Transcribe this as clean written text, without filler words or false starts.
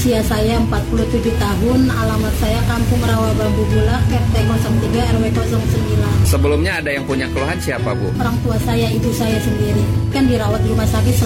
Usia saya 47 tahun, alamat saya Kampung Rawa Bambu Bulak, RT 03 RW 09. Sebelumnya ada yang punya keluhan siapa, Bu? Orang tua saya, ibu saya sendiri. Kan dirawat di rumah sakit